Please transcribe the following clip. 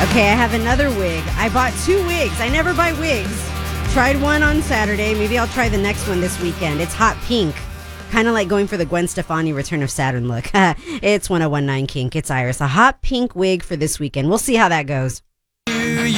Okay, I have another wig. I bought 2 wigs. I never buy wigs. Tried one on Saturday. Maybe I'll try the next one this weekend. It's hot pink. Kind of like going for the Gwen Stefani Return of Saturn look. It's 1019 Kink. It's Iris. A hot pink wig for this weekend. We'll see how that goes.